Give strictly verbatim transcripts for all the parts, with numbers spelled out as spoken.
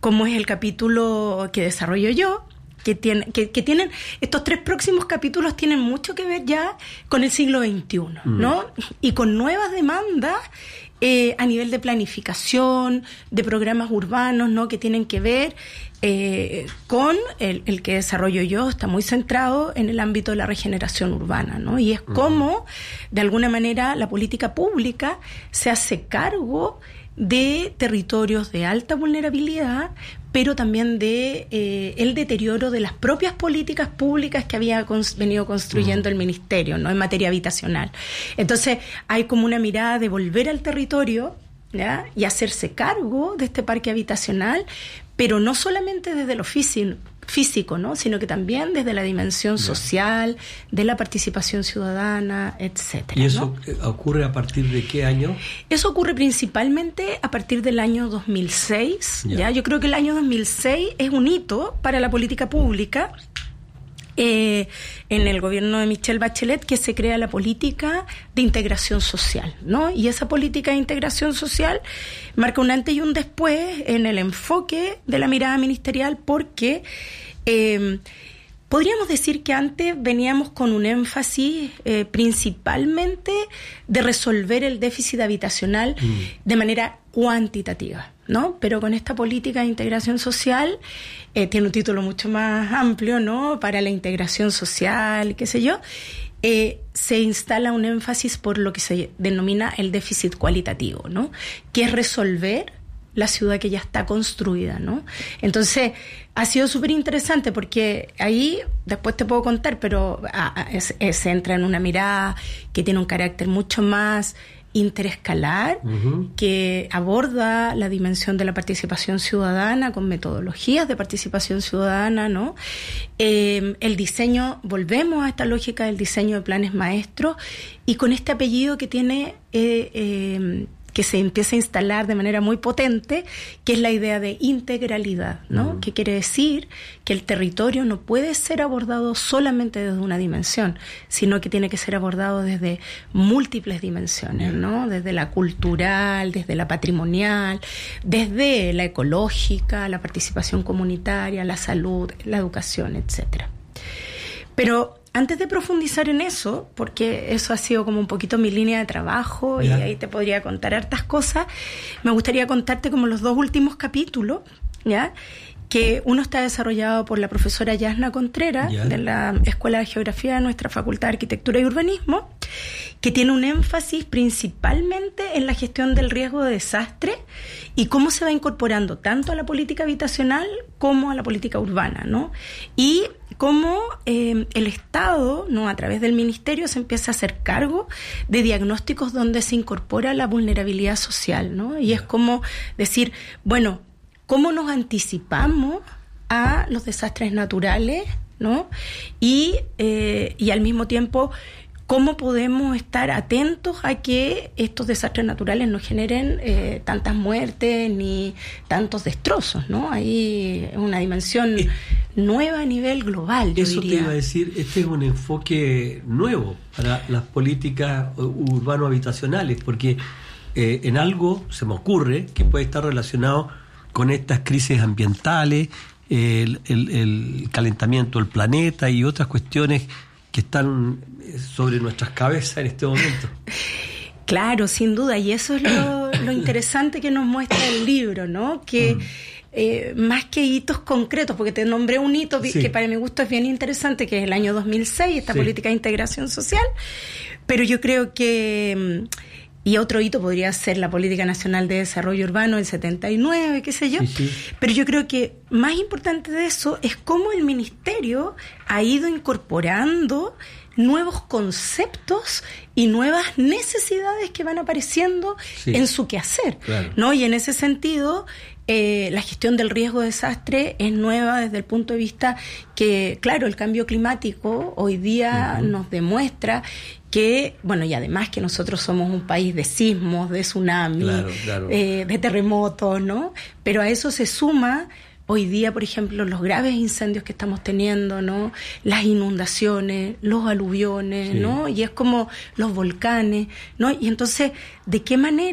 como es el capítulo que desarrollo yo, que, tiene, que, que tienen, estos tres próximos capítulos tienen mucho que ver ya con el siglo veintiuno, mm. ¿no? Y con nuevas demandas eh, a nivel de planificación, de programas urbanos, ¿no? Que tienen que ver eh, con el, el que desarrollo yo, está muy centrado en el ámbito de la regeneración urbana, ¿no? Y es mm. como, de alguna manera, la política pública se hace cargo de territorios de alta vulnerabilidad, pero también de eh, el deterioro de las propias políticas públicas que había cons- venido construyendo uh-huh. el Ministerio, ¿no? En materia habitacional. Entonces, hay como una mirada de volver al territorio, ¿ya? Y hacerse cargo de este parque habitacional, pero no solamente desde lo físico, físico, ¿no? Sino que también desde la dimensión yeah. social, de la participación ciudadana, etcétera. ¿Y eso ¿no? ocurre a partir de qué año? Eso ocurre principalmente a partir del año dos mil seis. Yeah. ¿ya? Yo creo que el año dos mil seis es un hito para la política pública. Eh, en el gobierno de Michelle Bachelet, que se crea la política de integración social, ¿no? Y esa política de integración social marca un antes y un después en el enfoque de la mirada ministerial, porque eh, podríamos decir que antes veníamos con un énfasis eh, principalmente de resolver el déficit habitacional mm. de manera cuantitativa, ¿no? Pero con esta política de integración social eh, tiene un título mucho más amplio, ¿no? Para la integración social, qué sé yo, eh, se instala un énfasis por lo que se denomina el déficit cualitativo, ¿no? Que es resolver la ciudad que ya está construida, ¿no? Entonces, ha sido súper interesante porque ahí, después te puedo contar, pero ah, es, es, se entra en una mirada que tiene un carácter mucho más interescalar, uh-huh. que aborda la dimensión de la participación ciudadana con metodologías de participación ciudadana, ¿no? Eh, el diseño, volvemos a esta lógica del diseño de planes maestros, y con este apellido que tiene eh, eh, que se empieza a instalar de manera muy potente, que es la idea de integralidad, ¿no? Mm. Que quiere decir que el territorio no puede ser abordado solamente desde una dimensión, sino que tiene que ser abordado desde múltiples dimensiones, ¿no? Desde la cultural, desde la patrimonial, desde la ecológica, la participación comunitaria, la salud, la educación, etcétera. Pero antes de profundizar en eso, porque eso ha sido como un poquito mi línea de trabajo, yeah. y ahí te podría contar hartas cosas, me gustaría contarte como los dos últimos capítulos, ¿ya? Que uno está desarrollado por la profesora Yasna Contreras, yeah. de la Escuela de Geografía de nuestra Facultad de Arquitectura y Urbanismo, que tiene un énfasis principalmente en la gestión del riesgo de desastre y cómo se va incorporando tanto a la política habitacional como a la política urbana, ¿no? Y cómo eh, el Estado, ¿no? A través del Ministerio, se empieza a hacer cargo de diagnósticos donde se incorpora la vulnerabilidad social, ¿no? Y es como decir, bueno, ¿cómo nos anticipamos a los desastres naturales, ¿no? Y, eh, y al mismo tiempo, ¿cómo podemos estar atentos a que estos desastres naturales no generen eh, tantas muertes ni tantos destrozos, ¿no? Ahí es una dimensión eh, nueva a nivel global, yo eso diría. Te iba a decir, este es un enfoque nuevo para las políticas urbano-habitacionales, porque eh, en algo se me ocurre que puede estar relacionado con estas crisis ambientales, el, el, el calentamiento del planeta y otras cuestiones que están sobre nuestras cabezas en este momento. Claro, sin duda, y eso es lo, lo interesante que nos muestra el libro, ¿no? Que mm. eh, más que hitos concretos, porque te nombré un hito sí. que para mi gusto es bien interesante, que es el año dos mil seis, esta sí. política de integración social, pero yo creo que... Y otro hito podría ser la Política Nacional de Desarrollo Urbano del setenta y nueve, qué sé yo. Sí, sí. Pero yo creo que más importante de eso es cómo el Ministerio ha ido incorporando nuevos conceptos y nuevas necesidades que van apareciendo sí. en su quehacer, claro. ¿no? Y en ese sentido, eh, la gestión del riesgo de desastre es nueva desde el punto de vista que, claro, el cambio climático hoy día uh-huh. nos demuestra que, bueno, y además que nosotros somos un país de sismos, de tsunamis, claro, claro. Eh, de terremotos, ¿no? Pero a eso se suma hoy día, por ejemplo, los graves incendios que estamos teniendo, ¿no? Las inundaciones, los aluviones, sí. ¿no? Y es como los volcanes, ¿no? Y entonces, ¿de qué manera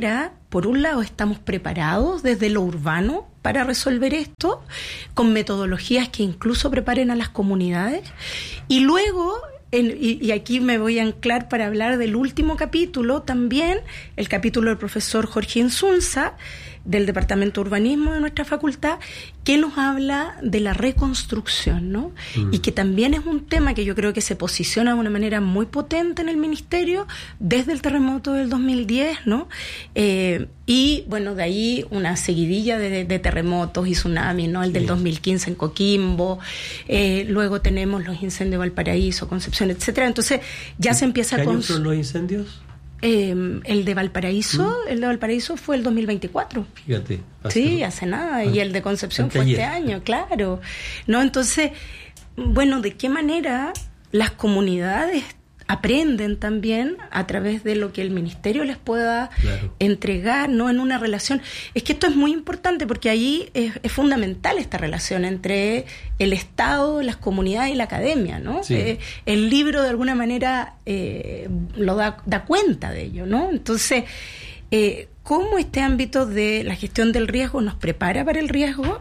por un lado, estamos preparados desde lo urbano para resolver esto, con metodologías que incluso preparen a las comunidades, y luego... El, y, y aquí me voy a anclar para hablar del último capítulo también, el capítulo del profesor Jorge Insunza, del Departamento de Urbanismo de nuestra facultad, que nos habla de la reconstrucción, ¿no? Mm. Y que también es un tema que yo creo que se posiciona de una manera muy potente en el Ministerio desde el terremoto del dos mil diez, ¿no? Eh, y, bueno, de ahí una seguidilla de, de terremotos y tsunamis, ¿no? El del sí. dos mil quince en Coquimbo, eh, luego tenemos los incendios de Valparaíso, Concepción, etcétera. Entonces ya se empieza a... ¿Qué años son los incendios? Eh, el de Valparaíso, ¿Mm? el de Valparaíso fue el dos mil veinticuatro. Fíjate. Hace sí, hace nada. Ah, y el de Concepción fue este año, claro. No, entonces, bueno, ¿de qué manera las comunidades aprenden también a través de lo que el ministerio les pueda claro. entregar, ¿no? En una relación. Es que esto es muy importante porque ahí es, es fundamental esta relación entre el Estado, las comunidades y la academia, ¿no? Sí. Eh, el libro de alguna manera eh, lo da, da cuenta de ello, ¿no? Entonces, eh, ¿cómo este ámbito de la gestión del riesgo nos prepara para el riesgo?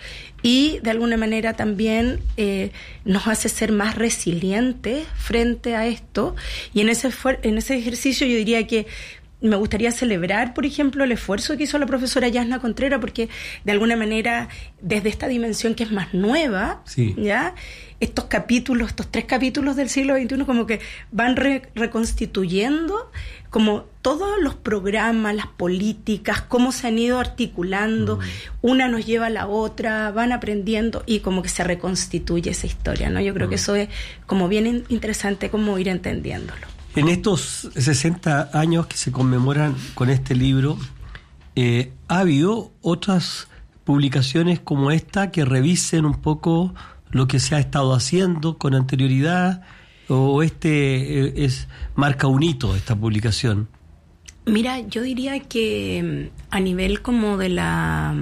Y de alguna manera también eh, nos hace ser más resilientes frente a esto. Y en ese, en ese ejercicio yo diría que me gustaría celebrar, por ejemplo, el esfuerzo que hizo la profesora Yasna Contreras, porque de alguna manera, desde esta dimensión que es más nueva, sí. ¿ya? Estos capítulos, estos tres capítulos del siglo veintiuno como que van re- reconstituyendo como todos los programas, las políticas, cómo se han ido articulando, mm. una nos lleva a la otra, van aprendiendo y como que se reconstituye esa historia, ¿no? Yo creo mm. que eso es como bien interesante como ir entendiéndolo. En estos sesenta años que se conmemoran con este libro, eh, ¿ha habido otras publicaciones como esta que revisen un poco lo que se ha estado haciendo con anterioridad? ¿O este es marca un hito esta publicación? Mira, yo diría que a nivel como de la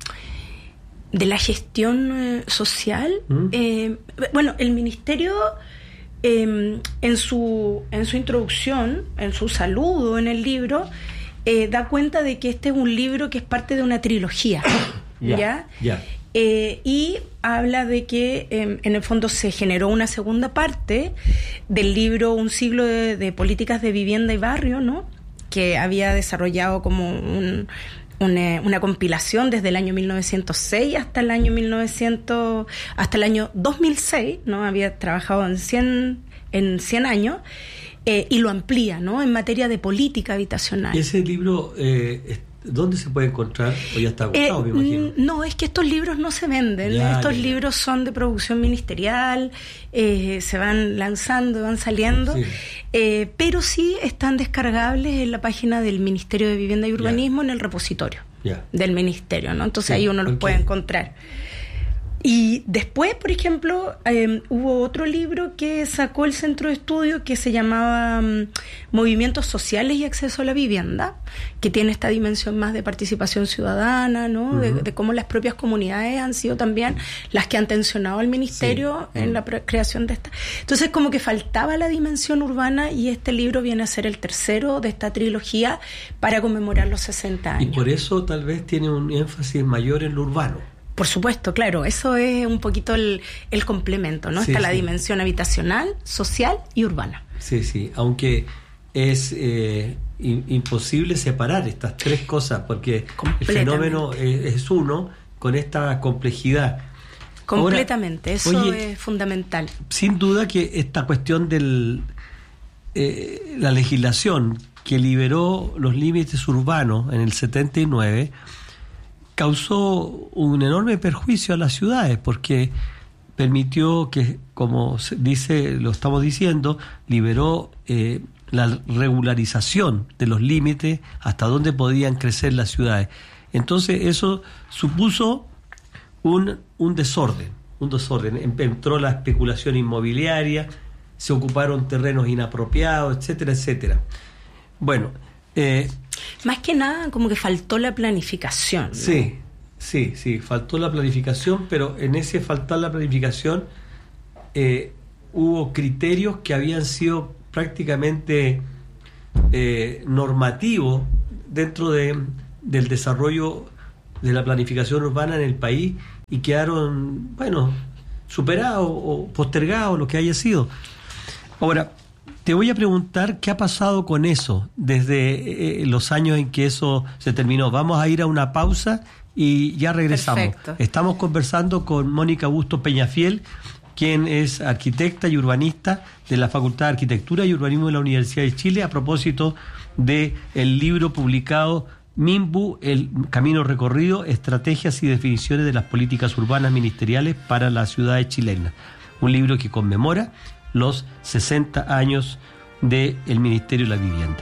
de la gestión social, ¿Mm? eh, bueno, el ministerio eh, en su en su introducción, en su saludo en el libro, eh, da cuenta de que este es un libro que es parte de una trilogía, ¿ya? ¿ya? ya. Eh, y habla de que eh, en el fondo se generó una segunda parte del libro Un siglo de, de políticas de vivienda y barrio, ¿no? Que había desarrollado como un, una, una compilación desde el año mil novecientos seis hasta el año mil novecientos hasta el año dos mil seis, ¿no? Había trabajado en cien en cien años. Eh, y lo amplía, ¿no? En materia de política habitacional. Ese libro, eh, ¿dónde se puede encontrar? O ya está agotado, eh, me imagino. No, es que estos libros no se venden. Ya, estos ya. libros son de producción ministerial, eh, se van lanzando, van saliendo, sí. eh, pero sí están descargables en la página del Ministerio de Vivienda y Urbanismo, ya. en el repositorio ya. del Ministerio, ¿no? Entonces sí, ahí uno los okay. puede encontrar. Y después, por ejemplo, eh, hubo otro libro que sacó el Centro de Estudio que se llamaba um, Movimientos Sociales y Acceso a la Vivienda, que tiene esta dimensión más de participación ciudadana, ¿no? Uh-huh. de, de cómo las propias comunidades han sido también las que han tensionado al ministerio sí. en uh-huh. la pre- creación de esta. Entonces, como que faltaba la dimensión urbana y este libro viene a ser el tercero de esta trilogía para conmemorar los sesenta años. Y por eso tal vez tiene un énfasis mayor en lo urbano. Por supuesto, claro, eso es un poquito el, el complemento, ¿no? Sí, Está sí. la dimensión habitacional, social y urbana. Sí, sí, aunque es eh, in, imposible separar estas tres cosas, porque el fenómeno es, es uno con esta complejidad. Completamente, Ahora, eso oye, es fundamental. Sin duda que esta cuestión de eh, la legislación que liberó los límites urbanos en el setenta y nueve causó un enorme perjuicio a las ciudades porque permitió que, como se dice, lo estamos diciendo, liberó eh, la regularización de los límites hasta dónde podían crecer las ciudades. Entonces eso supuso un, un desorden, un desorden. Entró la especulación inmobiliaria, se ocuparon terrenos inapropiados, etcétera, etcétera. Bueno, eh, más que nada como que faltó la planificación, ¿no? Sí, sí, sí, faltó la planificación, pero en ese faltar la planificación eh, hubo criterios que habían sido prácticamente eh, normativos dentro de, del desarrollo de la planificación urbana en el país y quedaron, bueno, superados o postergados, lo que haya sido. Ahora, te voy a preguntar qué ha pasado con eso desde eh, los años en que eso se terminó. Vamos a ir a una pausa y ya regresamos. Perfecto. Estamos conversando con Mónica Bustos Peñafiel, quien es arquitecta y urbanista de la Facultad de Arquitectura y Urbanismo de la Universidad de Chile, a propósito del libro publicado MIMBU, El Camino Recorrido, Estrategias y Definiciones de las Políticas Urbanas Ministeriales para las Ciudades Chilenas. Un libro que conmemora los sesenta años del Ministerio de la Vivienda.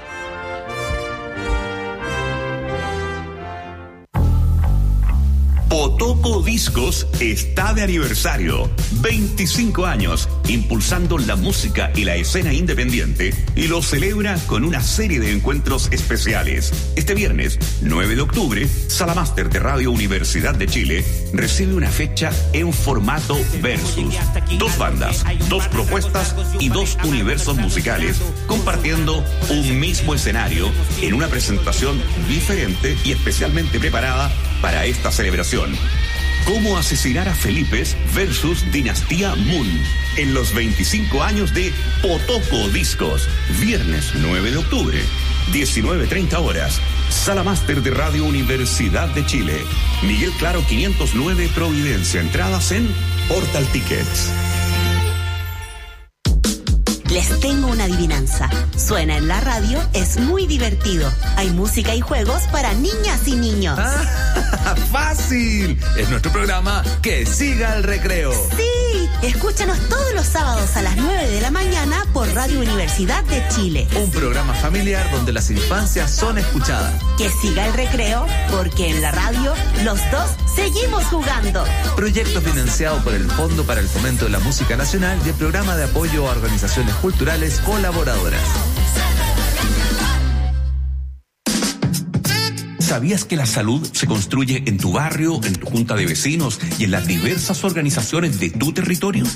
Potoco Discos está de aniversario. veinticinco años impulsando la música y la escena independiente, y lo celebra con una serie de encuentros especiales. Este viernes, nueve de octubre, Sala Máster de Radio Universidad de Chile recibe una fecha en formato versus. Dos bandas, dos propuestas y dos universos musicales compartiendo un mismo escenario en una presentación diferente y especialmente preparada para esta celebración. Cómo asesinar a Felipes versus Dinastía Moon en los veinticinco años de Potoco Discos. Viernes nueve de octubre, diecinueve treinta horas. Sala Máster de Radio Universidad de Chile. Miguel Claro quinientos nueve Providencia. Entradas en Portal Tickets. Les tengo una adivinanza. Suena en la radio, es muy divertido. Hay música y juegos para niñas y niños. ¡Ah! ¡Fácil! Es nuestro programa Que Siga el Recreo. ¡Sí! Escúchanos todos los sábados a las nueve de la mañana por Radio Universidad de Chile. Un programa familiar donde las infancias son escuchadas. Que siga el recreo, porque en la radio los dos seguimos jugando. Proyecto financiado por el Fondo para el Fomento de la Música Nacional y el Programa de Apoyo a Organizaciones Culturales Colaboradoras. ¿Sabías que la salud se construye en tu barrio, en tu junta de vecinos y en las diversas organizaciones de tu territorio?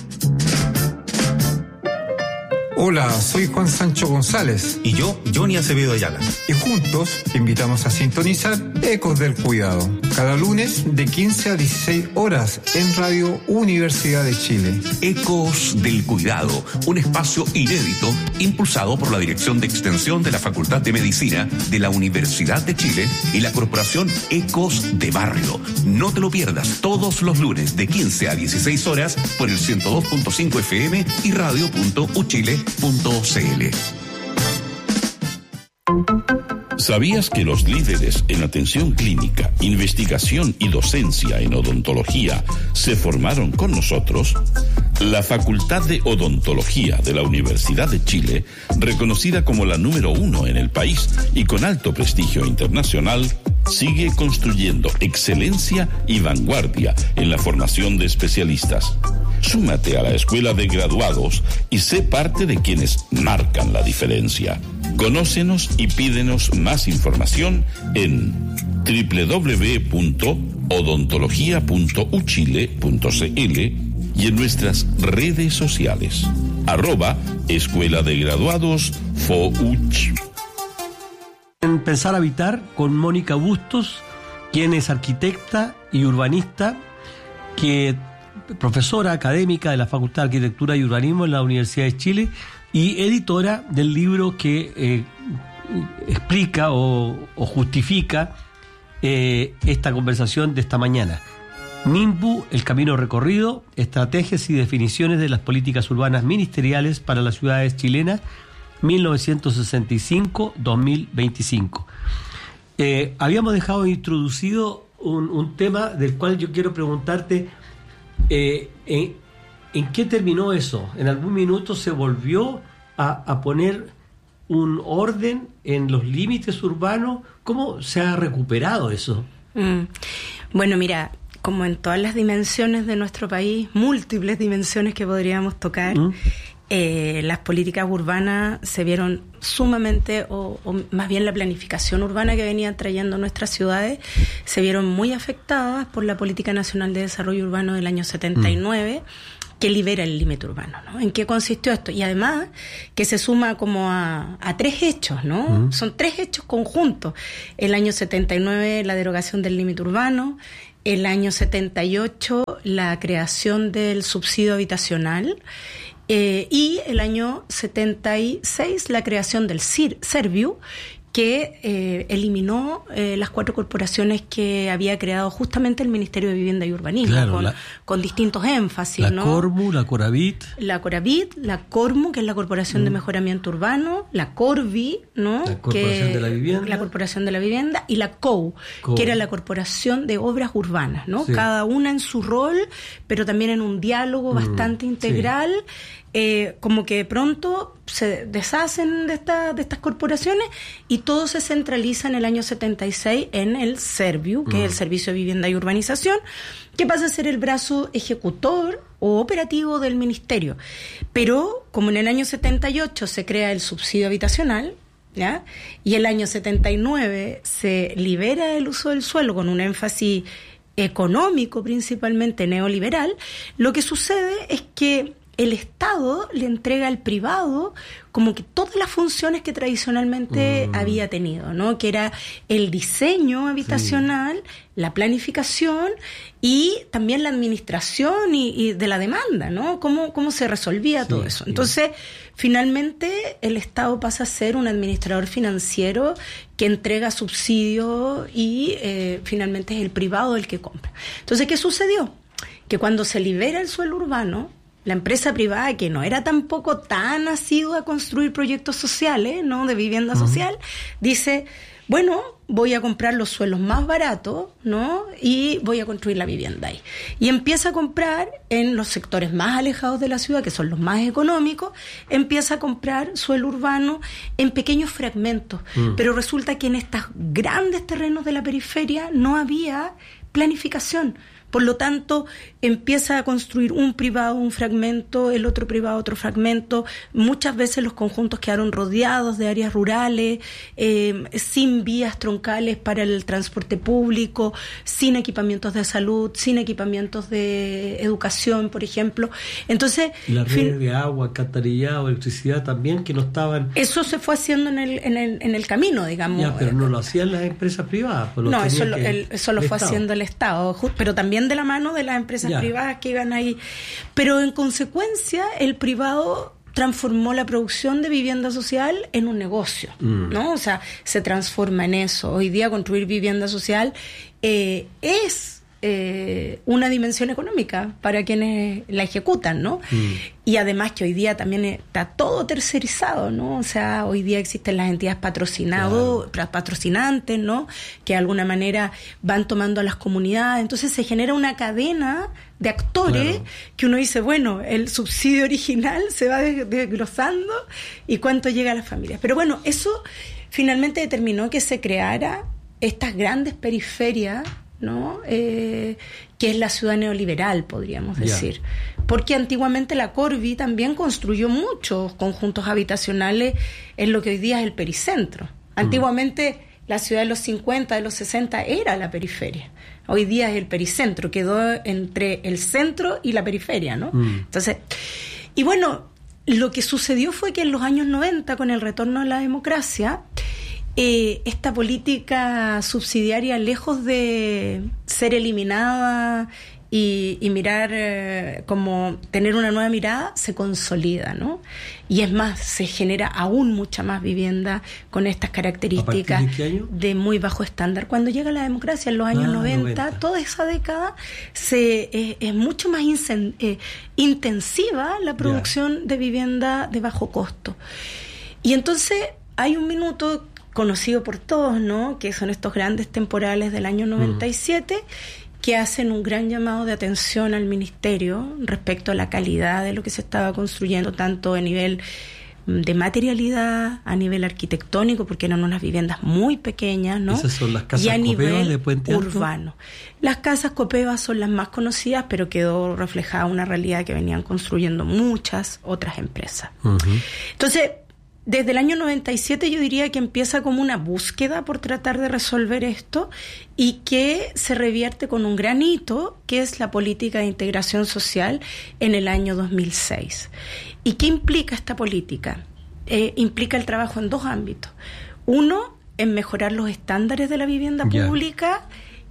Hola, soy Juan Sancho González. Y yo, Johnny Acevedo Ayala. Y juntos te invitamos a sintonizar Ecos del Cuidado, cada lunes de quince a dieciséis horas en Radio Universidad de Chile. Ecos del Cuidado, un espacio inédito impulsado por la Dirección de Extensión de la Facultad de Medicina de la Universidad de Chile y la Corporación Ecos de Barrio. No te lo pierdas todos los lunes de quince a dieciséis horas por el ciento dos punto cinco F M y radio punto u chile punto c l. ¿Sabías que los líderes en atención clínica, investigación y docencia en odontología se formaron con nosotros? La Facultad de Odontología de la Universidad de Chile, reconocida como la número uno en el país y con alto prestigio internacional, sigue construyendo excelencia y vanguardia en la formación de especialistas. Súmate a la Escuela de Graduados y sé parte de quienes marcan la diferencia. Conócenos y pídenos más información en doble u doble u doble u punto odontología punto u chile punto c l y en nuestras redes sociales. Arroba Escuela de Graduados FOUCH. En Pensar Habitar con Mónica Bustos, quien es arquitecta y urbanista, que profesora académica de la Facultad de Arquitectura y Urbanismo en la Universidad de Chile y editora del libro que eh, explica o, o justifica eh, esta conversación de esta mañana. MIMBU, El Camino Recorrido, Estrategias y Definiciones de las Políticas Urbanas Ministeriales para las Ciudades Chilenas, mil novecientos sesenta y cinco a dos mil veinticinco. Eh, habíamos dejado introducido un, un tema del cual yo quiero preguntarte eh, en, en qué terminó eso. ¿En algún minuto se volvió a, a poner un orden en los límites urbanos? ¿Cómo se ha recuperado eso? Mm. Bueno, mira, como en todas las dimensiones de nuestro país, múltiples dimensiones que podríamos tocar, ¿Mm? eh, las políticas urbanas se vieron sumamente, o, o más bien la planificación urbana que venían trayendo nuestras ciudades, se vieron muy afectadas por la Política Nacional de Desarrollo Urbano del año setenta y nueve, mm. que libera el límite urbano, ¿no? ¿En qué consistió esto? Y además que se suma como a, a tres hechos, ¿no? Uh-huh. Son tres hechos conjuntos. El año setenta y nueve, la derogación del límite urbano. El año setenta y ocho, la creación del subsidio habitacional. Eh, y el año setenta y seis, la creación del Serviu, que eh, eliminó eh, las cuatro corporaciones que había creado justamente el Ministerio de Vivienda y Urbanismo, claro, con, la, con distintos énfasis. La ¿no? Cormu, la Coravit. La Coravit, la Cormu, que es la Corporación mm. de Mejoramiento Urbano, la Corvi, ¿no? La Corporación que, de la Vivienda. La Corporación de la Vivienda, y la C O U, C O U. Que era la Corporación de Obras Urbanas, ¿no? Sí. Cada una en su rol, pero también en un diálogo mm. bastante integral. Sí. Eh, como que de pronto se deshacen de, esta, de estas corporaciones y todo se centraliza en el año setenta y seis en el Serviu, que mm. es el Servicio de Vivienda y Urbanización, que pasa a ser el brazo ejecutor o operativo del ministerio. Pero como en el año setenta y ocho se crea el subsidio habitacional, ¿ya? Y el año setenta y nueve se libera el uso del suelo con un énfasis económico principalmente neoliberal, lo que sucede es que el Estado le entrega al privado como que todas las funciones que tradicionalmente mm. había tenido, ¿no? Que era el diseño habitacional, sí. la planificación y también la administración y, y de la demanda, ¿no? Cómo, cómo se resolvía sí, todo eso. Sí. Entonces, finalmente, el Estado pasa a ser un administrador financiero que entrega subsidios y eh, finalmente es el privado el que compra. Entonces, ¿qué sucedió? Que cuando se libera el suelo urbano, la empresa privada, que no era tampoco tan asidua a construir proyectos sociales, ¿no? De vivienda uh-huh. social, dice, bueno, voy a comprar los suelos más baratos, ¿no? Y voy a construir la vivienda ahí. Y empieza a comprar en los sectores más alejados de la ciudad, que son los más económicos, empieza a comprar suelo urbano en pequeños fragmentos. Uh-huh. Pero resulta que en estos grandes terrenos de la periferia no había planificación. Por lo tanto, empieza a construir un privado, un fragmento, el otro privado, otro fragmento. Muchas veces los conjuntos quedaron rodeados de áreas rurales, eh, sin vías troncales para el transporte público, sin equipamientos de salud, sin equipamientos de educación, por ejemplo. Entonces, y las redes fin- de agua, alcantarillado, electricidad también, que no estaban... Eso se fue haciendo en el, en el, en el camino, digamos. Ya, pero no lo hacían las empresas privadas. Pues no, eso lo, el, eso lo fue Estado. haciendo el Estado, pero también de la mano de las empresas ya. privadas que iban ahí. Pero en consecuencia, el privado transformó la producción de vivienda social en un negocio, mm. ¿no? O sea, se transforma en eso. Hoy día construir vivienda social eh, es eh, una dimensión económica para quienes la ejecutan, ¿no? Mm. Y además que hoy día también está todo tercerizado, ¿no? O sea, hoy día existen las entidades patrocinados, claro. patrocinantes, ¿no? Que de alguna manera van tomando a las comunidades. Entonces se genera una cadena de actores claro. que uno dice, bueno, el subsidio original se va desglosando y cuánto llega a las familias. Pero bueno, eso finalmente determinó que se creara estas grandes periferias, ¿no? Eh, que es la ciudad neoliberal, podríamos decir. Yeah. Porque antiguamente la Corvi también construyó muchos conjuntos habitacionales en lo que hoy día es el pericentro. Antiguamente mm. la ciudad de los cincuenta, de los sesenta era la periferia. Hoy día es el pericentro, quedó entre el centro y la periferia, ¿no? Mm. Entonces, y bueno, lo que sucedió fue que en los años noventa, con el retorno a la democracia, Eh, esta política subsidiaria, lejos de ser eliminada y, y mirar eh, como tener una nueva mirada, se consolida, ¿no? Y es más, se genera aún mucha más vivienda con estas características. ¿A partir de qué año? De muy bajo estándar. Cuando llega la democracia, en los años ah, noventa, noventa, toda esa década se eh, es mucho más incen- eh, intensiva la producción yeah. de vivienda de bajo costo. Y entonces hay un minuto conocido por todos, ¿no? Que son estos grandes temporales del año noventa y siete, mm. que hacen un gran llamado de atención al ministerio respecto a la calidad de lo que se estaba construyendo, tanto a nivel de materialidad, a nivel arquitectónico, porque eran unas viviendas muy pequeñas, ¿no? Esas son las casas y a Copevas nivel de Puente Alto. Urbano. Las casas Copevas son las más conocidas, pero quedó reflejada una realidad que venían construyendo muchas otras empresas. Uh-huh. Entonces, desde el año noventa y siete yo diría que empieza como una búsqueda por tratar de resolver esto y que se revierte con un gran hito, que es la política de integración social en el año dos mil seis. ¿Y qué implica esta política? Eh, implica el trabajo en dos ámbitos. Uno, en mejorar los estándares de la vivienda yeah. pública,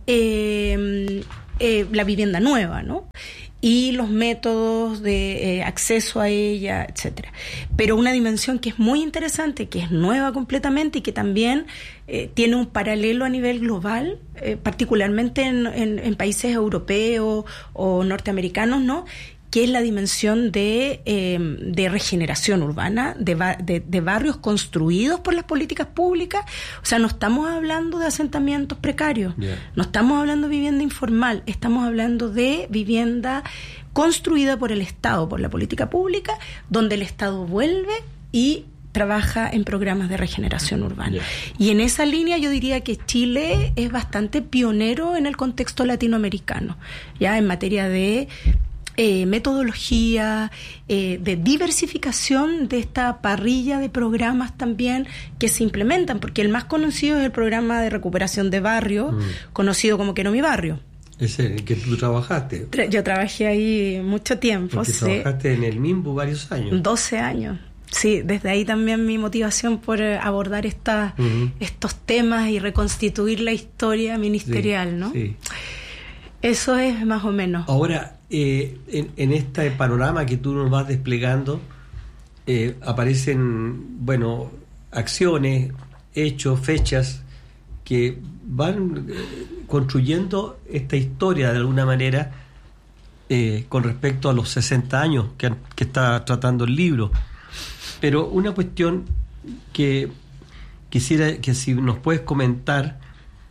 eh, eh, la vivienda nueva, ¿no? Y los métodos de eh, acceso a ella, etcétera. Pero una dimensión que es muy interesante, que es nueva completamente y que también eh, tiene un paralelo a nivel global, eh, particularmente en, en, en países europeos o norteamericanos, ¿no? Que es la dimensión de, eh, de regeneración urbana, de, ba- de, de barrios construidos por las políticas públicas. O sea, no estamos hablando de asentamientos precarios, yeah. no estamos hablando de vivienda informal, estamos hablando de vivienda construida por el Estado, por la política pública, donde el Estado vuelve y trabaja en programas de regeneración urbana. Yeah. Y en esa línea yo diría que Chile es bastante pionero en el contexto latinoamericano, ya en materia de Eh, metodología, eh, de diversificación de esta parrilla de programas también que se implementan, porque el más conocido es el programa de recuperación de barrio, mm. conocido como Quiero mi barrio. Ese en el que tú trabajaste. Tra- yo trabajé ahí mucho tiempo. Porque sí. trabajaste en el MIMBU varios años. doce años. Sí, desde ahí también mi motivación por abordar esta, uh-huh. estos temas y reconstituir la historia ministerial, sí, ¿no? Sí. Eso es más o menos. Ahora, eh, en, en este panorama que tú nos vas desplegando, eh, aparecen, bueno, acciones, hechos, fechas que van eh, construyendo esta historia de alguna manera eh, con respecto a los sesenta años que, que está tratando el libro. Pero una cuestión que quisiera que si nos puedes comentar,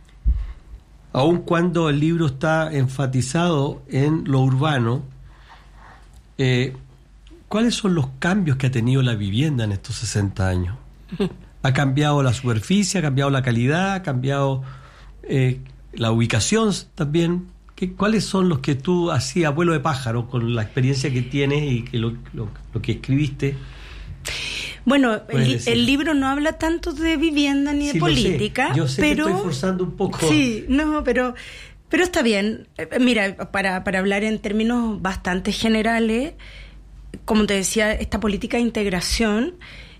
aun cuando el libro está enfatizado en lo urbano, eh, ¿cuáles son los cambios que ha tenido la vivienda en estos sesenta años? ¿Ha cambiado la superficie, ha cambiado la calidad, ha cambiado eh, la ubicación también? ¿Qué, ¿Cuáles son los que tú hacías vuelo de pájaro con la experiencia que tienes y que lo, lo, lo que escribiste? Bueno, el, el libro no habla tanto de vivienda ni de sí, política, sé. Yo sé pero que estoy forzando un poco. Sí, no, pero pero está bien. Mira, para para hablar en términos bastante generales, como te decía, esta política de integración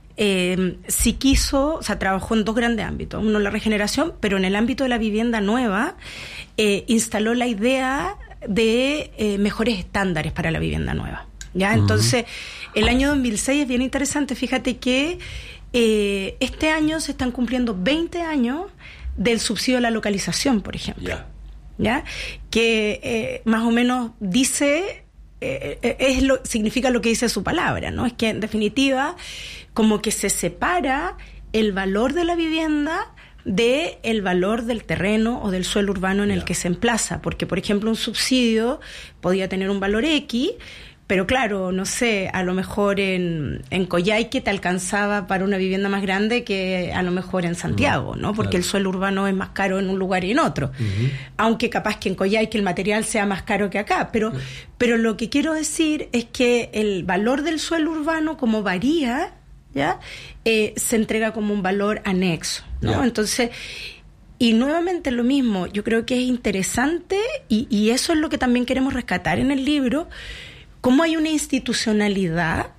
eh, sí quiso, o sea, trabajó en dos grandes ámbitos. Uno, la regeneración, pero en el ámbito de la vivienda nueva eh, instaló la idea de eh, mejores estándares para la vivienda nueva. ¿Ya? Uh-huh. Entonces, el año dos mil seis es bien interesante. Fíjate que eh, este año se están cumpliendo veinte años del subsidio a la localización, por ejemplo. Yeah. ¿Ya? Que eh, más o menos dice, eh, es lo, significa lo que dice su palabra, ¿no? Es que en definitiva, como que se separa el valor de la vivienda de el valor del terreno o del suelo urbano en yeah. el que se emplaza. Porque, por ejemplo, un subsidio podía tener un valor X, pero claro, no sé, a lo mejor en, en Coyhaique te alcanzaba para una vivienda más grande que a lo mejor en Santiago, ¿no? Porque claro. el suelo urbano es más caro en un lugar y en otro. Uh-huh. Aunque capaz que en Coyhaique el material sea más caro que acá. Pero, uh-huh. pero lo que quiero decir es que el valor del suelo urbano, como varía, ¿ya? Eh, se entrega como un valor anexo, ¿no? Yeah. Entonces, y nuevamente lo mismo, yo creo que es interesante y, y eso es lo que también queremos rescatar en el libro, cómo hay una institucionalidad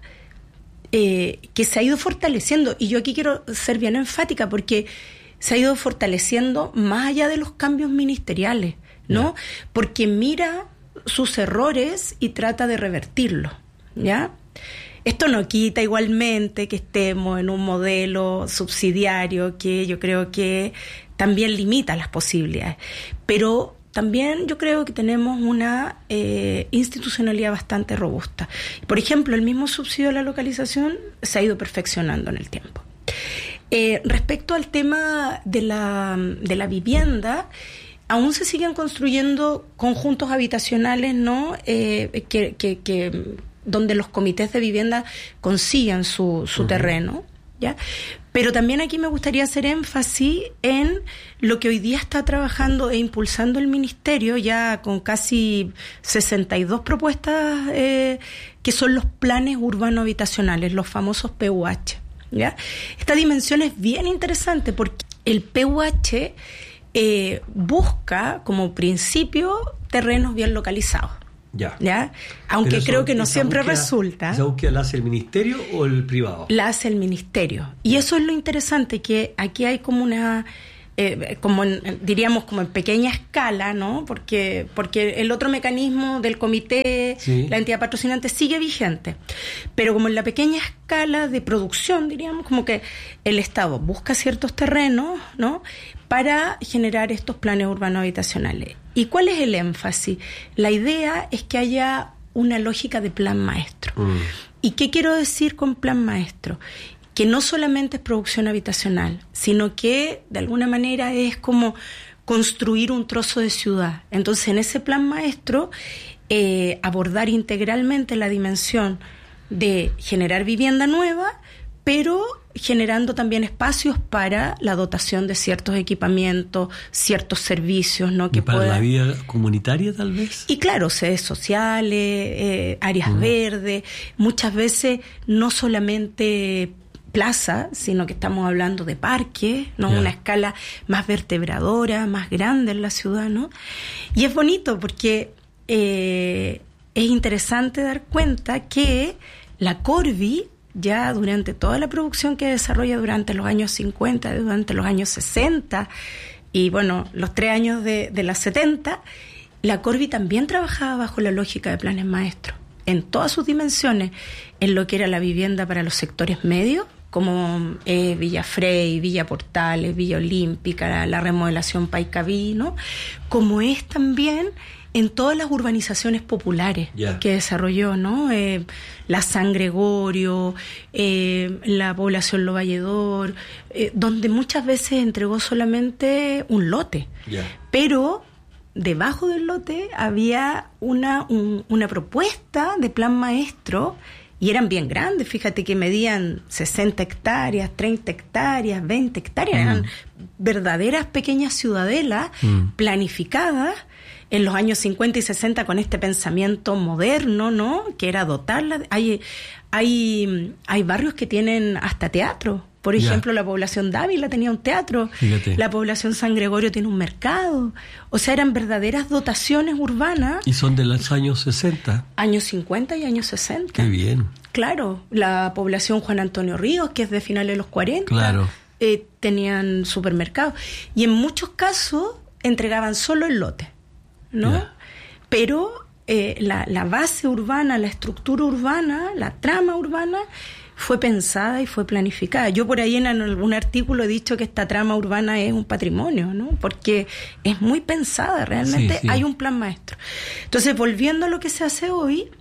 eh, que se ha ido fortaleciendo. Y yo aquí quiero ser bien enfática porque se ha ido fortaleciendo más allá de los cambios ministeriales, ¿no? Yeah. Porque mira sus errores y trata de revertirlos, ¿ya? Esto no quita igualmente que estemos en un modelo subsidiario que yo creo que también limita las posibilidades. Pero también yo creo que tenemos una eh, institucionalidad bastante robusta. Por ejemplo, el mismo subsidio a la localización se ha ido perfeccionando en el tiempo. Eh, respecto al tema de la, de la vivienda, aún se siguen construyendo conjuntos habitacionales, ¿no? Eh, que, que, que, donde los comités de vivienda consigan su, su uh-huh. terreno, ¿ya? Pero también aquí me gustaría hacer énfasis en lo que hoy día está trabajando e impulsando el Ministerio, ya con casi sesenta y dos propuestas, eh, que son los planes urbano-habitacionales, los famosos P U H, ¿ya? Esta dimensión es bien interesante porque el P U H eh, busca como principio terrenos bien localizados. Ya. ¿Ya? Aunque eso, creo que no siempre búsqueda, resulta. ¿Esa búsqueda la hace el ministerio o el privado? La hace el ministerio. Y eso es lo interesante, que aquí hay como una... Eh, como en, diríamos como en pequeña escala, ¿no? Porque porque el otro mecanismo del comité, sí, la entidad patrocinante, sigue vigente. Pero como en la pequeña escala de producción, diríamos, como que el Estado busca ciertos terrenos, ¿no?, para generar estos planes urbanos habitacionales. ¿Y cuál es el énfasis? La idea es que haya una lógica de plan maestro. Mm. ¿Y qué quiero decir con plan maestro? Que no solamente es producción habitacional, sino que de alguna manera es como construir un trozo de ciudad. Entonces, en ese plan maestro, eh, abordar integralmente la dimensión de generar vivienda nueva, pero generando también espacios para la dotación de ciertos equipamientos, ciertos servicios, ¿no? Que ¿Y para pueda... la vida comunitaria, tal vez? Y claro, sedes sociales, eh, áreas uh-huh. verdes, muchas veces no solamente plaza, sino que estamos hablando de parques, ¿no? Yeah. Una escala más vertebradora, más grande en la ciudad, ¿no? Y es bonito porque eh, es interesante dar cuenta que la Corvi, ya durante toda la producción que desarrolla durante los años cincuenta, durante los años sesenta y bueno, los tres años de, de las setenta, la Corvi también trabajaba bajo la lógica de planes maestros, en todas sus dimensiones, en lo que era la vivienda para los sectores medios, como eh, Villa Frey, Villa Portales, Villa Olímpica, la, la remodelación Paicaví, ¿no? Como es también en todas las urbanizaciones populares yeah. que desarrolló, ¿no? Eh, la San Gregorio, eh, la población Lo Valledor, eh, donde muchas veces entregó solamente un lote, yeah. pero debajo del lote había una, un, una propuesta de plan maestro. Y eran bien grandes, fíjate que medían sesenta hectáreas, treinta hectáreas, veinte hectáreas, mm. eran verdaderas pequeñas ciudadelas mm. planificadas en los años cincuenta y sesenta con este pensamiento moderno, ¿no? Que era dotarlas. Hay, hay, hay barrios que tienen hasta teatro. Por ejemplo, yeah. la población Dávila tenía un teatro, fíjate. La población San Gregorio tiene un mercado. O sea, eran verdaderas dotaciones urbanas. ¿Y son de los años sesenta? Años cincuenta y años sesenta. Qué bien. Claro, la población Juan Antonio Ríos, que es de finales de los cuarenta, claro. eh, tenían supermercados. Y en muchos casos entregaban solo el lote, ¿no? Yeah. Pero eh, la, la base urbana, la estructura urbana, la trama urbana fue pensada y fue planificada. Yo por ahí en algún artículo he dicho que esta trama urbana es un patrimonio, ¿no? Porque es muy pensada, realmente sí, sí. hay un plan maestro. Entonces, volviendo a lo que se hace hoy,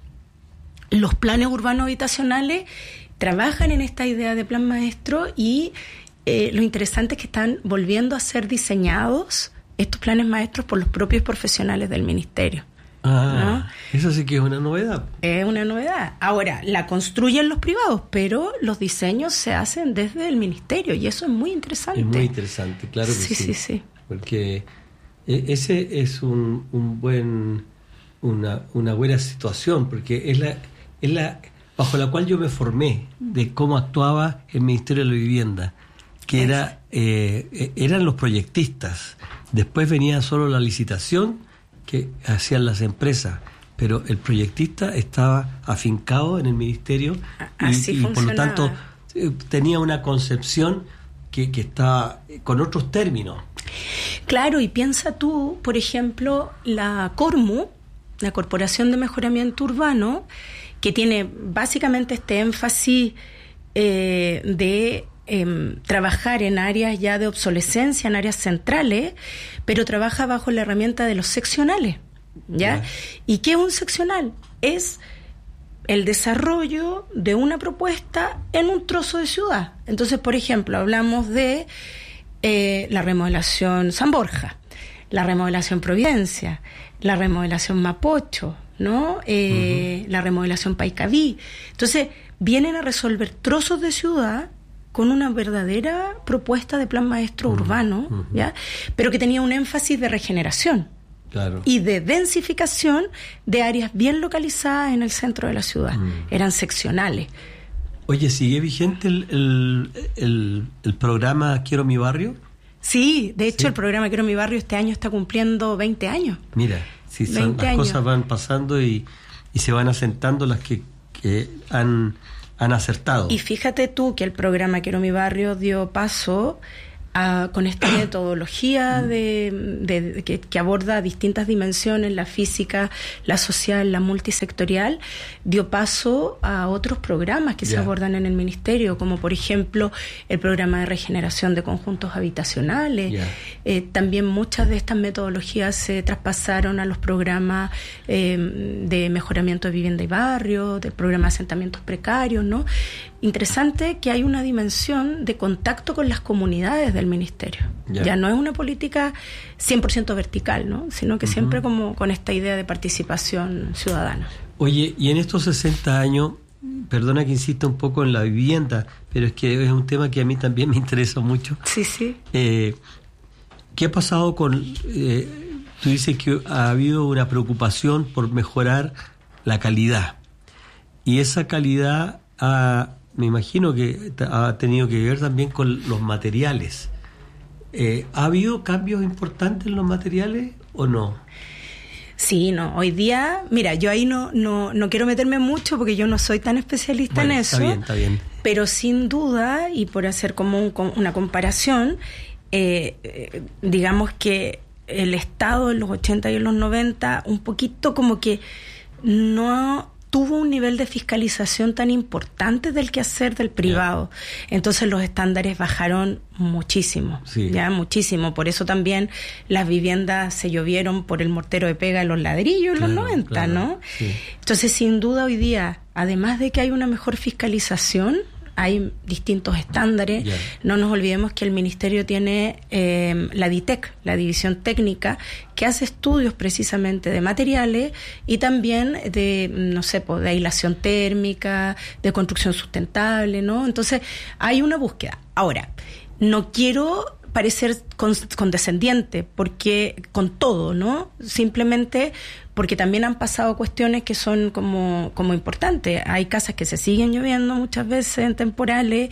los planes urbanos habitacionales trabajan en esta idea de plan maestro y eh, lo interesante es que están volviendo a ser diseñados estos planes maestros por los propios profesionales del ministerio. Ah, ¿no? Eso sí que es una novedad. Es una novedad. Ahora, la construyen los privados, pero los diseños se hacen desde el ministerio y eso es muy interesante. Es muy interesante, claro que sí. Sí, sí, sí. Porque ese es un, un buen, una, una buena situación, porque es la, es la bajo la cual yo me formé de cómo actuaba el Ministerio de la Vivienda, que era eh, eran los proyectistas. Después venía solo la licitación que hacían las empresas, pero el proyectista estaba afincado en el ministerio y, y por lo tanto tenía una concepción que, que estaba con otros términos. Claro, y piensa tú, por ejemplo, la Cormu, la Corporación de Mejoramiento Urbano, que tiene básicamente este énfasis eh, de Eh, trabajar en áreas ya de obsolescencia, en áreas centrales, pero trabaja bajo la herramienta de los seccionales, ¿ya? Yeah. ¿Y qué es un seccional? Es el desarrollo de una propuesta en un trozo de ciudad. Entonces, por ejemplo, hablamos de eh, la remodelación San Borja, la remodelación Providencia, la remodelación Mapocho, ¿no? Eh, uh-huh. La remodelación Paicaví. Entonces, vienen a resolver trozos de ciudad con una verdadera propuesta de plan maestro uh-huh, urbano, uh-huh. ¿ya? Pero que tenía un énfasis de regeneración claro. y de densificación de áreas bien localizadas en el centro de la ciudad. Uh-huh. Eran seccionales. Oye, ¿sigue vigente el, el, el, el programa Quiero mi barrio? Sí, de hecho ¿Sí? el programa Quiero mi barrio este año está cumpliendo veinte años. Mira, si son, las años. cosas van pasando y, y se van asentando las que, que han, han acertado. Y fíjate tú que el programa Quiero mi barrio dio paso a, con esta metodología de, de, de que, que aborda distintas dimensiones, la física, la social, la multisectorial, dio paso a otros programas que yeah. se abordan en el ministerio, como por ejemplo el programa de regeneración de conjuntos habitacionales. Yeah. Eh, también muchas de estas metodologías se traspasaron a los programas eh, de mejoramiento de vivienda y barrio, del programa de asentamientos precarios, ¿no? Interesante que hay una dimensión de contacto con las comunidades del ministerio. Yeah. Ya no es una política cien por ciento vertical, ¿no? Sino que uh-huh. siempre como con esta idea de participación ciudadana. Oye, y en estos sesenta años, perdona que insista un poco en la vivienda, pero es que es un tema que a mí también me interesa mucho. Sí, sí. Eh, ¿Qué ha pasado con... Eh, tú dices que ha habido una preocupación por mejorar la calidad. Y esa calidad ha... me imagino que ha tenido que ver también con los materiales. Eh, ¿Ha habido cambios importantes en los materiales o no? Sí, no. Hoy día, mira, yo ahí no no no quiero meterme mucho porque yo no soy tan especialista bueno, en eso. Está bien, está bien. Pero sin duda, y por hacer como un, una comparación, eh, eh, digamos que el Estado en los ochenta y en los noventa, un poquito como que no... tuvo un nivel de fiscalización tan importante del quehacer del privado. Yeah. Entonces los estándares bajaron muchísimo, sí. ya muchísimo. Por eso también las viviendas se llovieron por el mortero de pega en los ladrillos en claro, los noventa, claro, ¿no? Sí. Entonces, sin duda hoy día, además de que hay una mejor fiscalización, hay distintos estándares. Yeah. No nos olvidemos que el Ministerio tiene eh, la DITEC, la División Técnica, que hace estudios precisamente de materiales y también de, no sé, pues, de aislación térmica, de construcción sustentable, ¿no? Entonces, hay una búsqueda. Ahora, no quiero parecer condescendiente, porque con todo, ¿no? Simplemente porque también han pasado cuestiones que son como, como importantes. Hay casas que se siguen lloviendo muchas veces en temporales,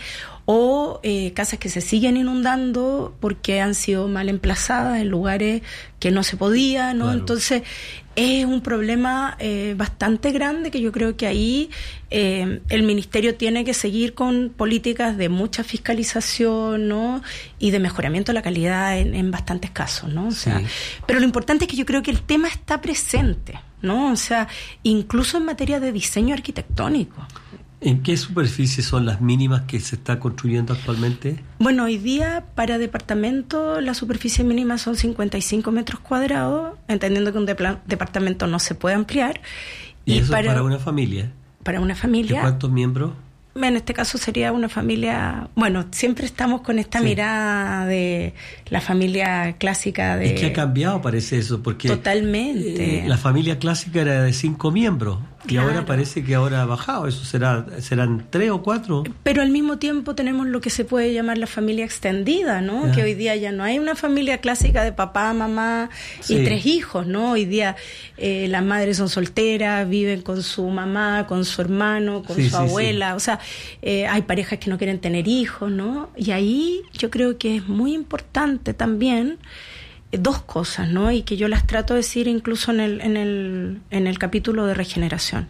o eh, casas que se siguen inundando porque han sido mal emplazadas en lugares que no se podía, ¿no? Claro. Entonces, es un problema eh, bastante grande que yo creo que ahí eh, el Ministerio tiene que seguir con políticas de mucha fiscalización, ¿no? Y de mejoramiento de la calidad en, en bastantes casos, ¿no? O sea, sí. Pero lo importante es que yo creo que el tema está presente, ¿no? O sea, incluso en materia de diseño arquitectónico. ¿En qué superficies son las mínimas que se está construyendo actualmente? Bueno, hoy día para departamento la superficie mínima son cincuenta y cinco metros cuadrados, entendiendo que un de- departamento no se puede ampliar. ¿Y, y eso para, para una familia? Para una familia. ¿De cuántos miembros? En este caso sería una familia... Bueno, siempre estamos con esta sí. mirada de la familia clásica de... Es que ha cambiado, parece eso, porque... Totalmente. Eh, la familia clásica era de cinco miembros. Y claro. ahora parece que ahora ha bajado. ¿Eso será serán tres o cuatro? Pero al mismo tiempo tenemos lo que se puede llamar la familia extendida, ¿no? Ya. Que hoy día ya no hay una familia clásica de papá, mamá y sí. tres hijos, ¿no? Hoy día eh, las madres son solteras, viven con su mamá, con su hermano, con sí, su sí, abuela. Sí. O sea, eh, hay parejas que no quieren tener hijos, ¿no? Y ahí yo creo que es muy importante también dos cosas, ¿no? Y que yo las trato de decir incluso en el, en el, en el capítulo de regeneración.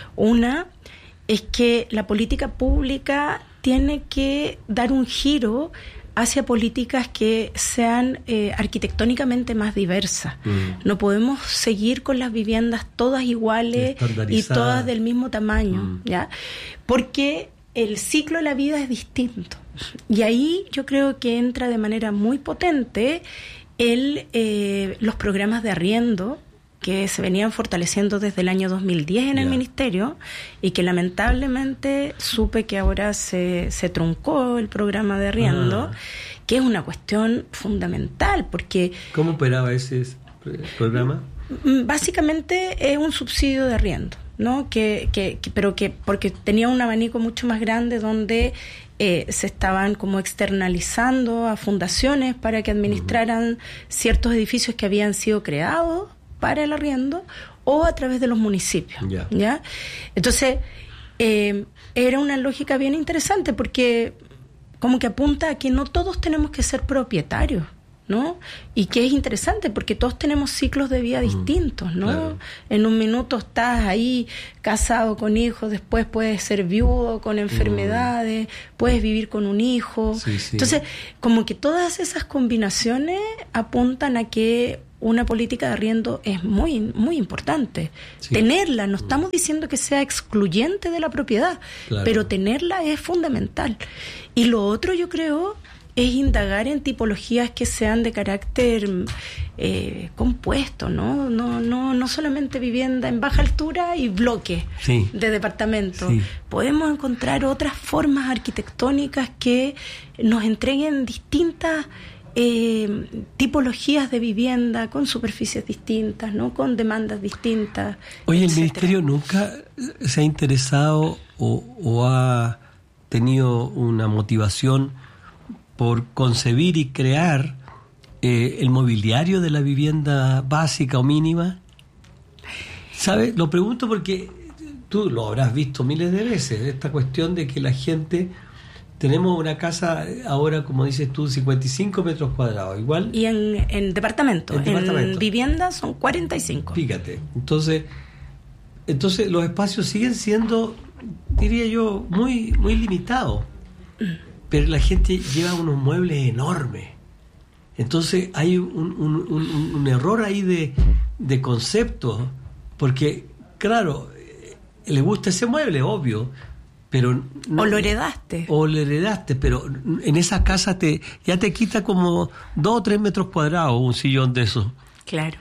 Una es que la política pública tiene que dar un giro hacia políticas que sean eh, arquitectónicamente más diversas. Mm. No podemos seguir con las viviendas todas iguales y todas del mismo tamaño, mm. ¿ya? Porque el ciclo de la vida es distinto. Y ahí yo creo que entra de manera muy potente el, eh, los programas de arriendo que se venían fortaleciendo desde el año dos mil diez en yeah. el Ministerio y que lamentablemente supe que ahora se, se truncó el programa de arriendo, ah. que es una cuestión fundamental porque... ¿Cómo operaba ese programa? Básicamente es un subsidio de arriendo, ¿no? Que, que, que, pero que porque tenía un abanico mucho más grande donde eh, se estaban como externalizando a fundaciones para que administraran uh-huh. ciertos edificios que habían sido creados para el arriendo o a través de los municipios, yeah. ¿ya? Entonces, eh, era una lógica bien interesante porque como que apunta a que no todos tenemos que ser propietarios, ¿no? Y que es interesante porque todos tenemos ciclos de vida mm, distintos, ¿no? Claro. En un minuto estás ahí casado con hijos, después puedes ser viudo con enfermedades, mm. puedes vivir con un hijo. Sí, sí. Entonces, como que todas esas combinaciones apuntan a que una política de arriendo es muy, muy importante. Sí. Tenerla, no estamos diciendo que sea excluyente de la propiedad, claro. pero tenerla es fundamental. Y lo otro, yo creo, es indagar en tipologías que sean de carácter eh, compuesto, ¿no? No, no, no solamente vivienda en baja altura y bloques sí. de departamentos. Sí. Podemos encontrar otras formas arquitectónicas que nos entreguen distintas Eh, tipologías de vivienda con superficies distintas, ¿no? Con demandas distintas. Oye, etcétera. ¿El Ministerio nunca se ha interesado o, o ha tenido una motivación por concebir y crear eh, el mobiliario de la vivienda básica o mínima? ¿Sabes? Lo pregunto porque tú lo habrás visto miles de veces, esta cuestión de que la gente... Tenemos una casa ahora, como dices tú, cincuenta y cinco metros cuadrados, igual. Y en, en departamento, en, departamento. En vivienda son cuarenta y cinco. Fíjate, entonces, entonces los espacios siguen siendo, diría yo, muy, muy limitados. Pero la gente lleva unos muebles enormes. Entonces hay un, un, un, un error ahí de, de concepto, porque, claro, le gusta ese mueble, obvio. Pero no, o lo heredaste. O lo heredaste, pero en esa casa te ya te quita como dos o tres metros cuadrados un sillón de esos. Claro.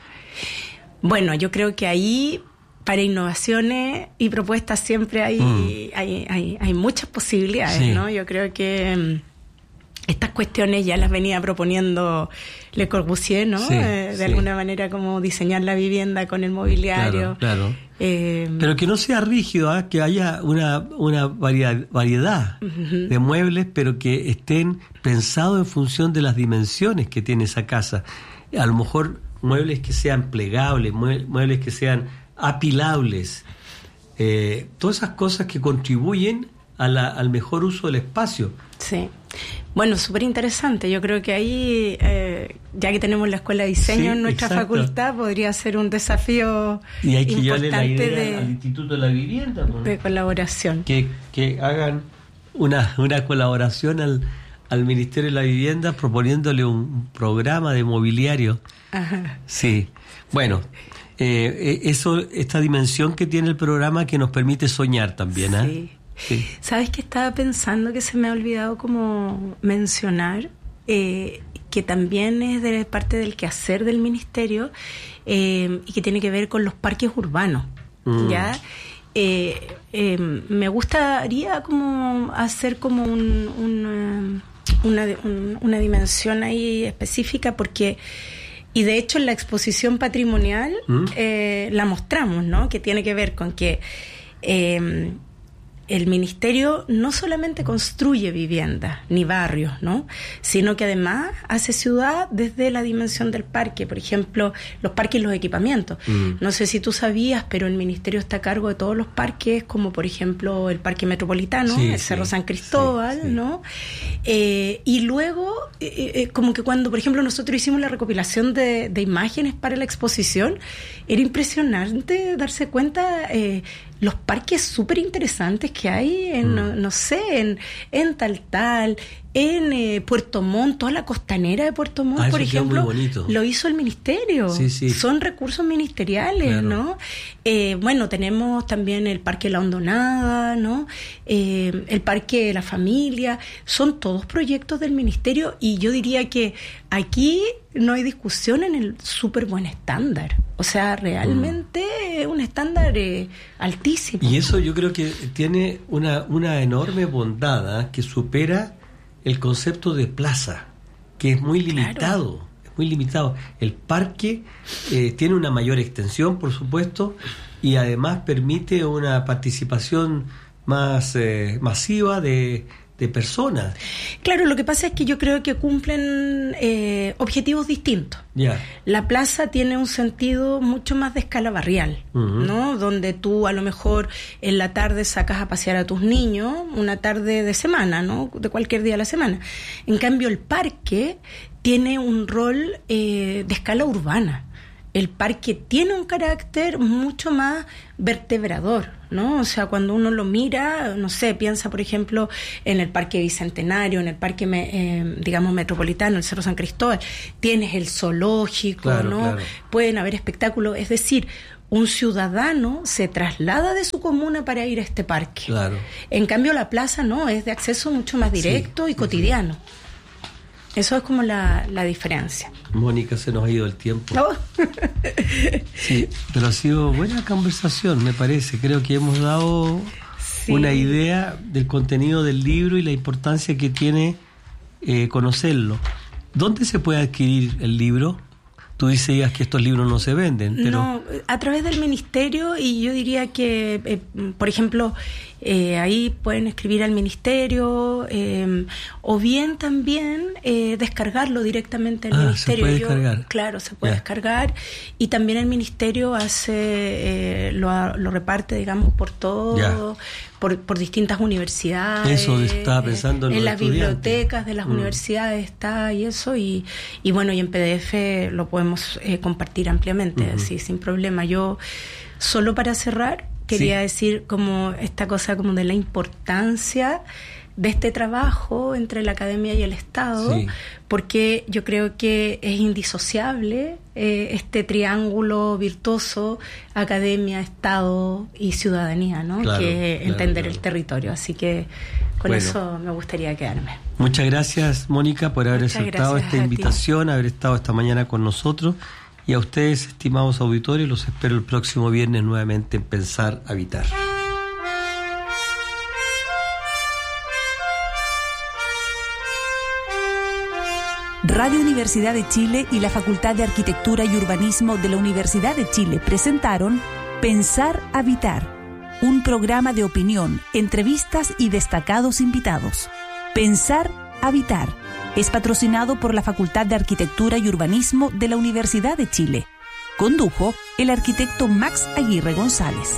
Bueno, yo creo que ahí para innovaciones y propuestas siempre hay, mm. hay, hay, hay muchas posibilidades, sí. ¿no? Yo creo que um, estas cuestiones ya las venía proponiendo Le Corbusier, ¿no? Sí, eh, de sí. alguna manera como diseñar la vivienda con el mobiliario. Claro, claro. Eh, pero que no sea rígido, ¿eh? Que haya una, una variedad, variedad uh-huh. de muebles, pero que estén pensados en función de las dimensiones que tiene esa casa. A lo mejor muebles que sean plegables, muebles que sean apilables, eh, todas esas cosas que contribuyen a la, al mejor uso del espacio. Sí. Bueno, súper interesante. Yo creo que ahí, eh, ya que tenemos la Escuela de Diseño sí, en nuestra exacto. facultad, podría ser un desafío y hay que importante llevarle la idea de, al Instituto de la Vivienda, ¿no? De colaboración. Que, que hagan una, una colaboración al, al Ministerio de la Vivienda proponiéndole un, un programa de mobiliario. Ajá. Sí. Bueno, eh, eso, esta dimensión que tiene el programa que nos permite soñar también, ¿eh? Sí. Sí. ¿Sabes qué estaba pensando que se me ha olvidado como mencionar? Eh, que también es de parte del quehacer del Ministerio eh, y que tiene que ver con los parques urbanos. Mm. ¿Ya? Eh, eh, me gustaría como hacer como un, un, una, un, una dimensión ahí específica porque... Y de hecho en la exposición patrimonial mm. eh, la mostramos, ¿no? Que tiene que ver con que... Eh, el Ministerio no solamente construye viviendas ni barrios, ¿no? Sino que además hace ciudad desde la dimensión del parque. Por ejemplo, los parques y los equipamientos. Mm. No sé si tú sabías, pero el Ministerio está a cargo de todos los parques, como por ejemplo el Parque Metropolitano, sí, el sí, Cerro San Cristóbal, sí, sí. ¿no? Eh, y luego, eh, eh, como que cuando, por ejemplo, nosotros hicimos la recopilación de, de imágenes para la exposición, era impresionante darse cuenta... Eh, los parques súper interesantes que hay en, mm. no, no sé, en, en Taltal, en eh, Puerto Montt, toda la costanera de Puerto Montt, ah, por ejemplo, lo hizo el Ministerio. Sí, sí. Son recursos ministeriales, claro. ¿no? Eh, bueno, tenemos también el Parque La Hondonada, ¿no? Eh, el Parque de la Familia, son todos proyectos del Ministerio y yo diría que aquí no hay discusión en el súper buen estándar. O sea, realmente es mm. un estándar eh, altísimo. Y eso yo creo que tiene una, una enorme bondad, ¿eh? Que supera el concepto de plaza, que es muy limitado. Claro. Es muy limitado. El parque eh, tiene una mayor extensión, por supuesto, y además permite una participación más eh, masiva de, de personas. Claro, lo que pasa es que yo creo que cumplen eh, objetivos distintos. Yeah. La plaza tiene un sentido mucho más de escala barrial, uh-huh. ¿no? Donde tú a lo mejor en la tarde sacas a pasear a tus niños, una tarde de semana, ¿no? De cualquier día de la semana. En cambio, el parque tiene un rol eh, de escala urbana. El parque tiene un carácter mucho más vertebrador, ¿no? O sea, cuando uno lo mira, no sé, piensa, por ejemplo, en el Parque Bicentenario, en el Parque, eh, digamos, Metropolitano, el Cerro San Cristóbal, tienes el zoológico, claro, ¿no? Claro. Pueden haber espectáculos, es decir, un ciudadano se traslada de su comuna para ir a este parque. Claro. En cambio, la plaza no, es de acceso mucho más directo sí, y cotidiano. Sí. Eso es como la, la diferencia. Mónica, se nos ha ido el tiempo. Oh. Sí, pero ha sido buena conversación, me parece. Creo que hemos dado sí. una idea del contenido del libro y la importancia que tiene eh, conocerlo. ¿Dónde se puede adquirir el libro? Tú decías que estos libros no se venden, pero... No, a través del ministerio, y yo diría que, eh, por ejemplo, eh, ahí pueden escribir al ministerio, eh, o bien también eh, descargarlo directamente al ah, ministerio. ¿se puede yo, descargar? Claro, se puede yeah. descargar, y también el ministerio hace, eh, lo, lo reparte, digamos, por todo... Yeah. Por, por distintas universidades. Eso estaba pensando en, en los las estudiantes. bibliotecas de las mm. universidades está y eso, y, y bueno, y en P D F lo podemos eh, compartir ampliamente, uh-huh. así, sin problema. Yo, solo para cerrar, quería sí. decir como esta cosa como de la importancia de este trabajo entre la academia y el Estado, sí. porque yo creo que es indisociable eh, este triángulo virtuoso, academia, Estado y ciudadanía, ¿no? Claro, que claro, entender claro. el territorio. Así que con bueno. eso me gustaría quedarme. Muchas gracias, Mónica, por haber Muchas aceptado esta invitación, haber estado esta mañana con nosotros. Y a ustedes, estimados auditorios, los espero el próximo viernes nuevamente en Pensar Habitar. Radio Universidad de Chile y la Facultad de Arquitectura y Urbanismo de la Universidad de Chile presentaron Pensar Habitar, un programa de opinión, entrevistas y destacados invitados. Pensar Habitar es patrocinado por la Facultad de Arquitectura y Urbanismo de la Universidad de Chile. Condujo el arquitecto Max Aguirre González.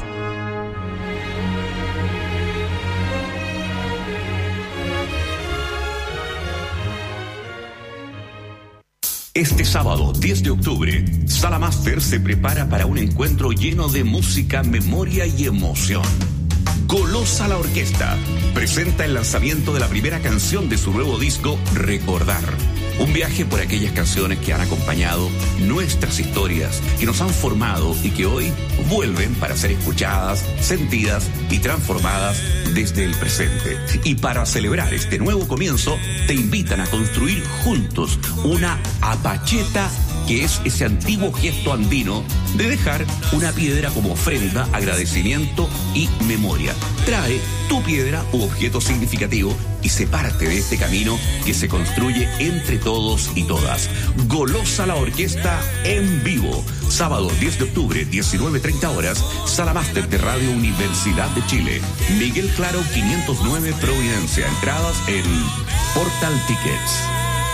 Este sábado, diez de octubre, Sala Master se prepara para un encuentro lleno de música, memoria y emoción. Golosa la Orquesta presenta el lanzamiento de la primera canción de su nuevo disco, Recordar. Un viaje por aquellas canciones que han acompañado nuestras historias, que nos han formado y que hoy vuelven para ser escuchadas, sentidas y transformadas desde el presente. Y para celebrar este nuevo comienzo, te invitan a construir juntos una apacheta, que es ese antiguo gesto andino de dejar una piedra como ofrenda, agradecimiento y memoria. Trae tu piedra u objeto significativo y sé parte de este camino que se construye entre todos y todas. Golosa la Orquesta en vivo. Sábado diez de octubre, diecinueve treinta horas, Sala Máster de Radio Universidad de Chile. Miguel Claro quinientos nueve Providencia. Entradas en Portal Tickets.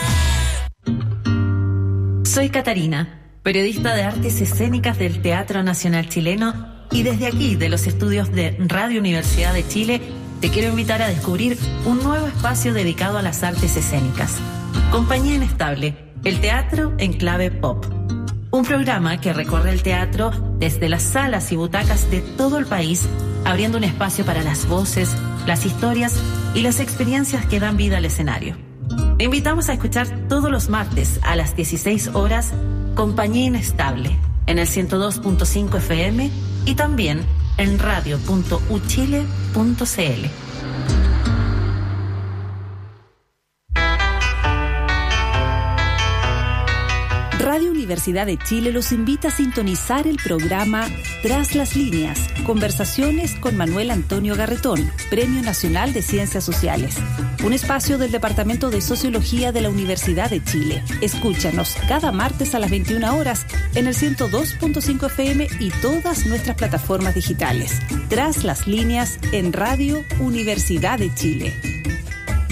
Soy Catarina, periodista de artes escénicas del Teatro Nacional Chileno, y desde aquí, de los estudios de Radio Universidad de Chile, te quiero invitar a descubrir un nuevo espacio dedicado a las artes escénicas. Compañía Inestable, el teatro en clave pop. Un programa que recorre el teatro desde las salas y butacas de todo el país, abriendo un espacio para las voces, las historias y las experiencias que dan vida al escenario. Te invitamos a escuchar todos los martes a las dieciséis horas Compañía Inestable en el ciento dos punto cinco F M y también en radio punto u chile punto c l. Radio Universidad de Chile los invita a sintonizar el programa Tras las Líneas, conversaciones con Manuel Antonio Garretón, Premio Nacional de Ciencias Sociales. Un espacio del Departamento de Sociología de la Universidad de Chile. Escúchanos cada martes a las veintiuna horas en el ciento dos punto cinco F M y todas nuestras plataformas digitales. Tras las Líneas en Radio Universidad de Chile.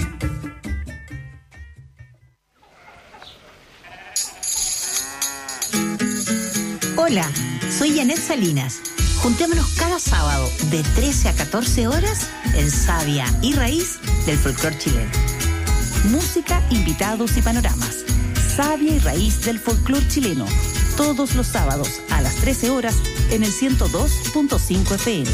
Hola, soy Janet Salinas. Juntémonos cada sábado de trece a catorce horas en Savia y Raíz del folclore chileno. Música, invitados y panoramas. Savia y Raíz del folclore chileno. Todos los sábados a las trece horas en el ciento dos punto cinco F M.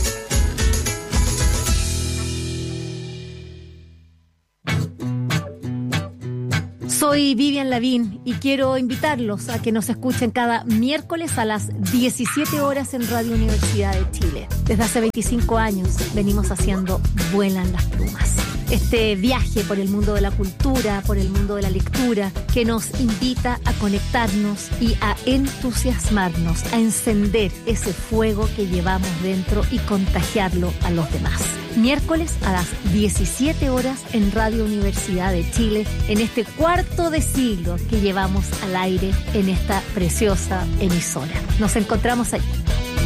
Soy Vivian Lavín y quiero invitarlos a que nos escuchen cada miércoles a las diecisiete horas en Radio Universidad de Chile. Desde hace veinticinco años venimos haciendo Vuelan las Plumas. Este viaje por el mundo de la cultura, por el mundo de la lectura, que nos invita a conectarnos y a entusiasmarnos, a encender ese fuego que llevamos dentro y contagiarlo a los demás. Miércoles a las diecisiete horas en Radio Universidad de Chile, en este cuarto de siglo que llevamos al aire en esta preciosa emisora. Nos encontramos allí.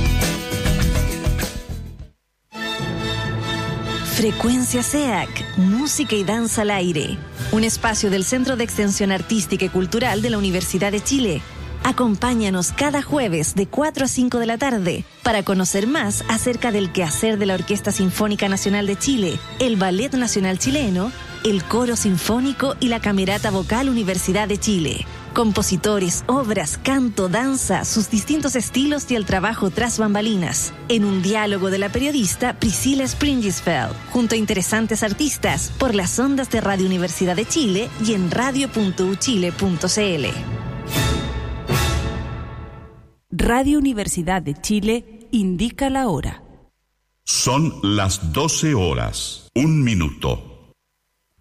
Frecuencia S E A C, música y danza al aire. Un espacio del Centro de Extensión Artística y Cultural de la Universidad de Chile. Acompáñanos cada jueves de cuatro a cinco de la tarde para conocer más acerca del quehacer de la Orquesta Sinfónica Nacional de Chile, el Ballet Nacional Chileno, el Coro Sinfónico y la Camerata Vocal Universidad de Chile. Compositores, obras, canto, danza, sus distintos estilos y el trabajo tras bambalinas. En un diálogo de la periodista Priscilla Springisfeld, junto a interesantes artistas, por las ondas de Radio Universidad de Chile y en radio punto u chile punto c l. Radio Universidad de Chile indica la hora. Son las doce horas, un minuto.